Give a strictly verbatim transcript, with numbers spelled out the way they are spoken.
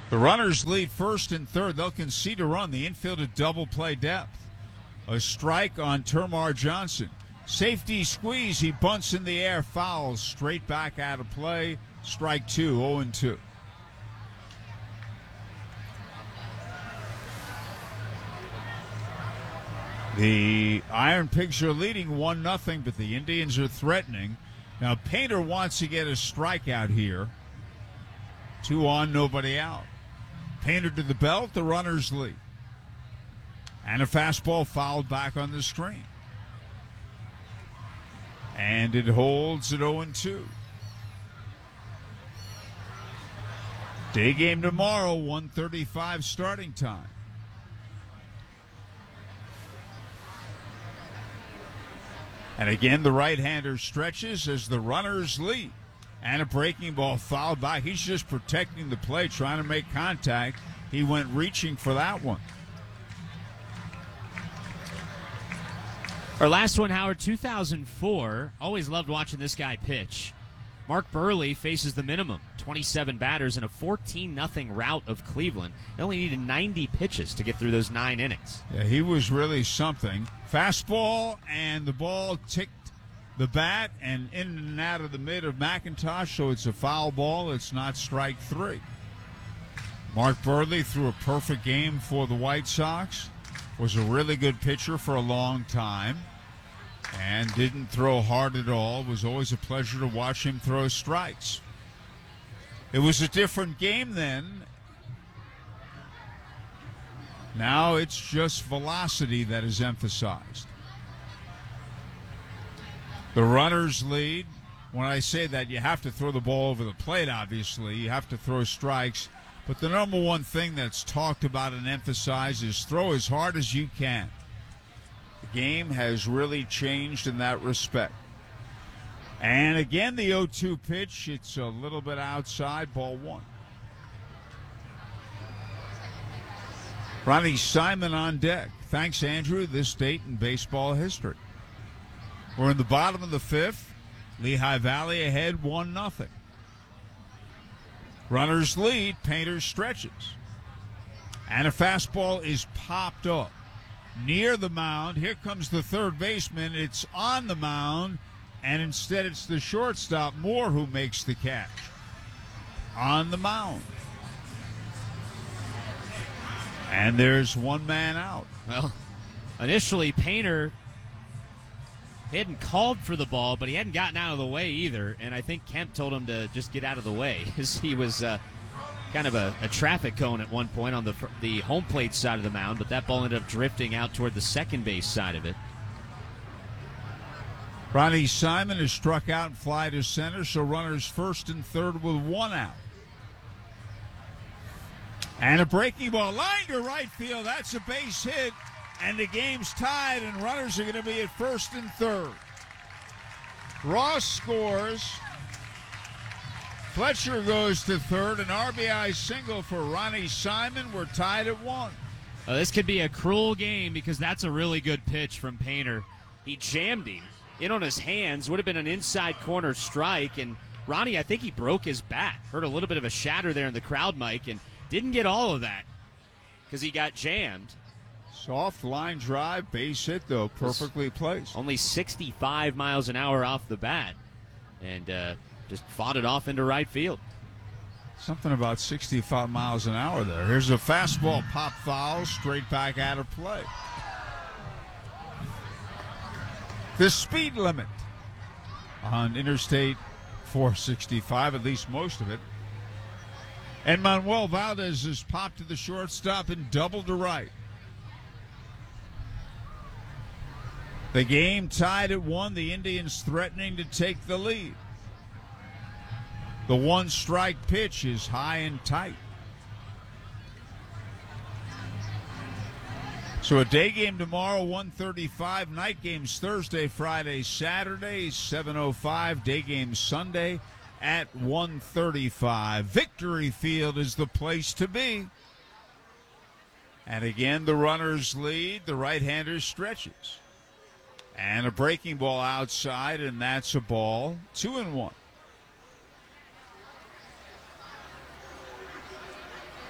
The runners lead first and third. They'll concede a run. The infield at double play depth. A strike on Termar Johnson. Safety squeeze. He bunts in the air. Fouls straight back out of play. Strike two, oh and two. The Iron Pigs are leading one nothing, but the Indians are threatening. Now, Painter wants to get a strikeout here. Two on, nobody out. Painter to the belt, the runners lead. And a fastball fouled back on the screen. And it holds at oh and two. Day game tomorrow, one thirty-five starting time. And again, the right-hander stretches as the runners lead. And a breaking ball fouled back. He's just protecting the play, trying to make contact. He went reaching for that one. Our last one, Howard, two thousand four. Always loved watching this guy pitch. Mark Burley faces the minimum, twenty-seven batters in a fourteen nothing rout of Cleveland. They only needed ninety pitches to get through those nine innings. Yeah, he was really something. Fastball, and the ball ticked the bat and in and out of the mid of McIntosh, so it's a foul ball. It's not strike three. Mark Burley threw a perfect game for the White Sox, was a really good pitcher for a long time, and didn't throw hard at all. It was always a pleasure to watch him throw strikes. It was a different game then. Now it's just velocity that is emphasized. The runners lead. When I say that, you have to throw the ball over the plate, obviously. You have to throw strikes. But the number one thing that's talked about and emphasized is throw as hard as you can. The game has really changed in that respect. And again, the oh two pitch. It's a little bit outside, ball one. Ronnie Simon on deck. Thanks, Andrew. This date in baseball history. We're in the bottom of the fifth. Lehigh Valley ahead one nothing. Runners lead. Painter stretches. And a fastball is popped up near the mound. Here comes the third baseman. It's on the mound, and instead it's the shortstop, Moore, who makes the catch. On the mound. And there's one man out. Well, initially Painter hadn't called for the ball, but he hadn't gotten out of the way either, and I think Kemp told him to just get out of the way because he was uh, kind of a, a traffic cone at one point on the the home plate side of the mound, but that ball ended up drifting out toward the second base side of it. Ronnie Simon is struck out and fly to center, so runners first and third with one out. And a breaking ball line to right field. That's a base hit, and the game's tied, and runners are going to be at first and third. Ross scores. Fletcher goes to third, an R B I single for Ronnie Simon. We're tied at one. Uh, this could be a cruel game because that's a really good pitch from Painter. He jammed him in on his hands. Would have been an inside corner strike, and Ronnie, I think he broke his bat. Heard a little bit of a shatter there in the crowd mic, and didn't get all of that because he got jammed. Soft line drive, base hit, though, perfectly placed. Only sixty-five miles an hour off the bat, and uh, just fought it off into right field. Something about sixty-five miles an hour there. Here's a fastball, pop foul, straight back out of play. The speed limit on Interstate four sixty-five, at least most of it. And Manuel Valdez has popped to the shortstop and doubled to right. The game tied at one. The Indians threatening to take the lead. The one strike pitch is high and tight. So a day game tomorrow, one thirty-five. Night games Thursday, Friday, Saturday, seven oh five. Day games Sunday at one thirty-five. Victory Field is the place to be. And again, the runners lead. The right-hander stretches. And a breaking ball outside, and that's a ball. Two and one.